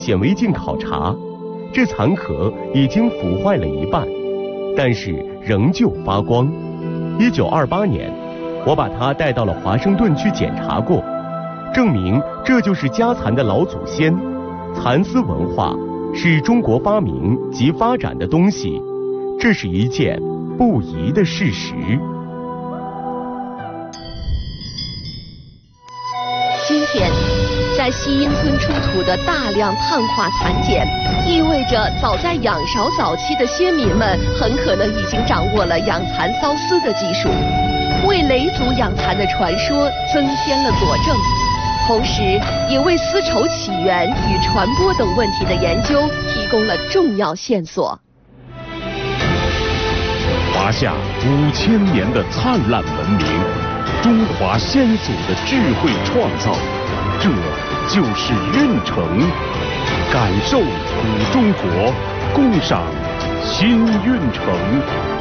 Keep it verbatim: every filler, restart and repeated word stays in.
显微镜考察，这残壳已经腐坏了一半，但是仍旧发光。一九二八年，我把它带到了华盛顿去检查过，证明这就是家蚕的老祖先。蚕丝文化是中国发明及发展的东西，这是一件不疑的事实。 今天，在西阴村出土的大量碳化蚕茧，意味着早在仰韶早期的先民们很可能已经掌握了养蚕缫丝的技术，为嫘族养蚕的传说增添了佐证，同时也为丝绸起源与传播等问题的研究提供了重要线索。 华夏五千年的灿烂文明，中华先祖的智慧创造，这就是运城。感受古中国，共赏新运城。